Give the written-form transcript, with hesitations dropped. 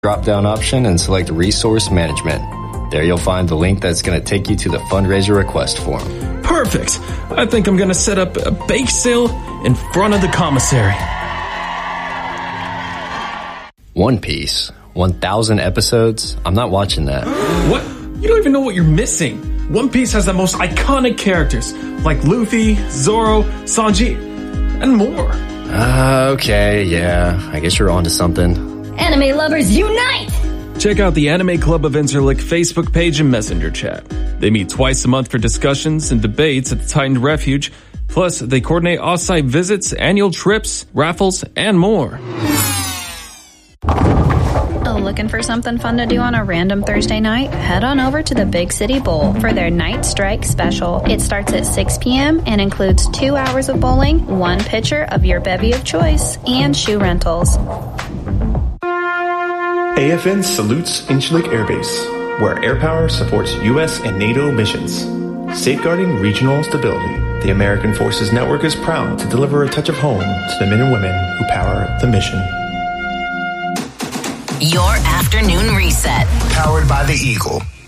drop-down option and select Resource Management. There you'll find the link that's going to take you to the fundraiser request form. Perfect. I think I'm going to set up a bake sale in front of the commissary. One Piece. 1,000 episodes? I'm not watching that. What? You don't even know what you're missing. One Piece has the most iconic characters, like Luffy, Zoro, Sanji, and more. Okay, yeah. I guess you're onto something. Anime lovers unite! Check out the Anime Club of Interlick Facebook page and messenger chat. They meet twice a month for discussions and debates at the Titan Refuge. Plus, they coordinate off-site visits, annual trips, raffles, and more. Looking for something fun to do on a random Thursday night? Head on over to the Big City Bowl for their Night Strike special. It starts at 6 p.m. and includes 2 hours of bowling, 1 pitcher of your bevy of choice, and shoe rentals. AFN salutes Inchylik Air Base, where air power supports U.S. and NATO missions. Safeguarding regional stability, the American Forces Network is proud to deliver a touch of home to the men and women who power the mission. Your afternoon reset. Powered by the Eagle.